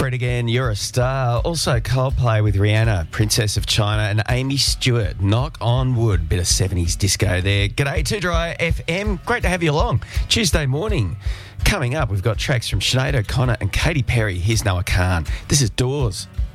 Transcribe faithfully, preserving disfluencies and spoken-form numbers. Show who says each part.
Speaker 1: Fred again, You're a Star. Also Coldplay with Rihanna, Princess of China, and Amy Stewart, Knock on Wood. Bit of seventies disco there. G'day, Too Dry F M. Great to have you along. Tuesday morning. Coming up, we've got tracks from Sinead O'Connor and Katy Perry. Here's Noah Khan. This is Doors.